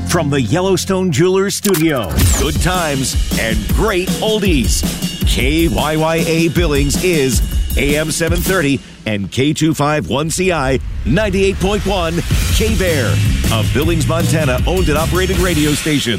From the Yellowstone Jewelers Studio, good times and great oldies. KYYA Billings is AM 730 and K251CI 98.1 K-Bear, a Billings, Montana owned and operated radio station.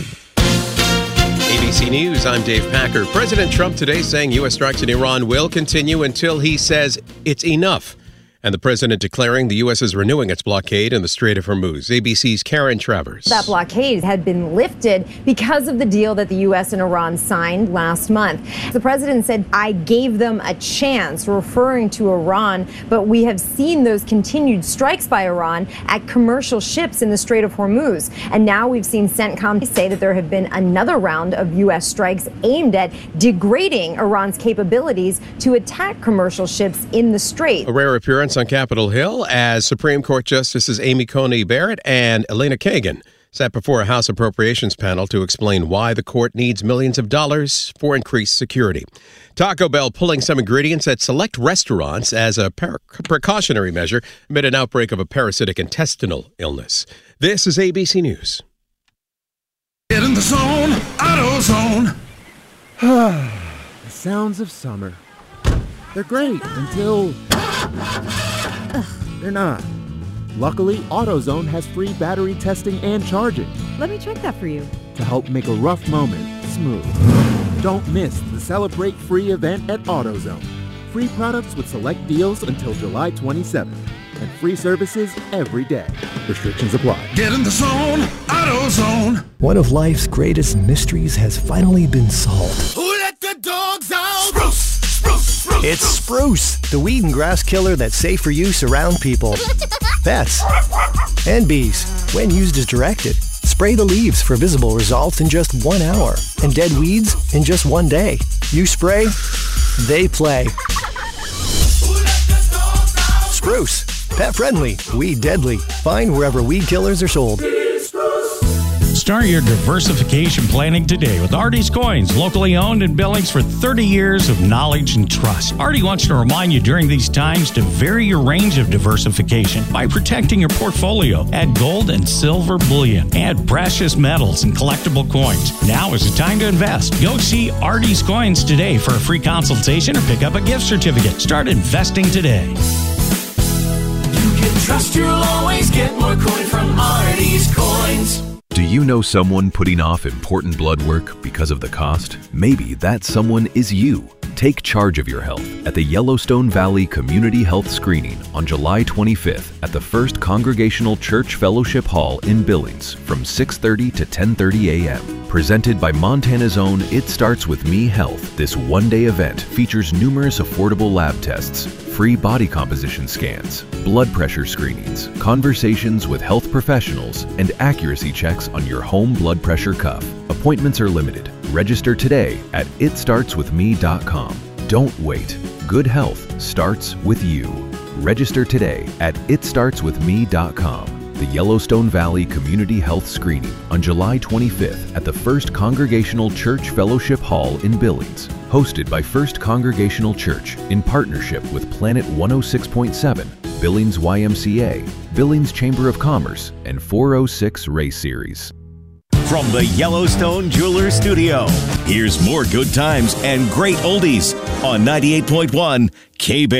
ABC News, I'm Dave Packer. President Trump today saying U.S. strikes in Iran will continue until he says it's enough. And the president declaring the U.S. is renewing its blockade in the Strait of Hormuz. ABC's Karen Travers. That blockade had been lifted because of the deal that the U.S. and Iran signed last month. The president said, I gave them a chance, referring to Iran, but we have seen those continued strikes by Iran at commercial ships in the Strait of Hormuz. And now we've seen CENTCOM say that there have been another round of U.S. strikes aimed at degrading Iran's capabilities to attack commercial ships in the strait. A rare appearance on Capitol Hill as Supreme Court Justices Amy Coney Barrett and Elena Kagan sat before a House Appropriations panel to explain why the court needs millions of dollars for increased security. Taco Bell pulling some ingredients at select restaurants as a precautionary measure amid an outbreak of a parasitic intestinal illness. This is ABC News. Get in the zone, AutoZone. The sounds of summer. They're great until... they're not. Luckily, AutoZone has free battery testing and charging Let me check that for you. to help make a rough moment smooth. Don't miss the Celebrate Free event at AutoZone. Free products with select deals until July 27th. And free services every day. Restrictions apply. Get in the zone, AutoZone. One of life's greatest mysteries has finally been solved. Who let the dogs out? Spruce, spruce, spruce. It's Spruce, the weed and grass killer that's safe for use around people, pets, and bees. When used as directed, spray the leaves for visible results in just 1 hour, and dead weeds in just 1 day. You spray, they play. Spruce, pet friendly, weed deadly. Find wherever weed killers are sold. Start your diversification planning today with Artie's Coins, locally owned in Billings for 30 years of knowledge and trust. Artie wants to remind you during these times to vary your range of diversification by protecting your portfolio. Add gold and silver bullion. Add precious metals and collectible coins. Now is the time to invest. Go see Artie's Coins today for a free consultation or pick up a gift certificate. Start investing today. You can trust you'll always get more coin from Artie's Coins. Do you know someone putting off important blood work because of the cost? Maybe that someone is you. Take charge of your health at the Yellowstone Valley Community Health Screening on July 25th at the First Congregational Church Fellowship Hall in Billings from 6:30 to 10:30 a.m. Presented by Montana's own It Starts With Me Health, this one-day event features numerous affordable lab tests, free body composition scans, blood pressure screenings, conversations with health professionals, and accuracy checks on your home blood pressure cuff. Appointments are limited. Register today at itstartswithme.com. Don't wait. Good health starts with you. Register today at itstartswithme.com. The Yellowstone Valley Community Health Screening on July 25th at the First Congregational Church Fellowship Hall in Billings. Hosted by First Congregational Church in partnership with Planet 106.7, Billings YMCA, Billings Chamber of Commerce, and 406 Race Series. From the Yellowstone Jewelers Studio, here's more good times and great oldies on 98.1 K-Bear.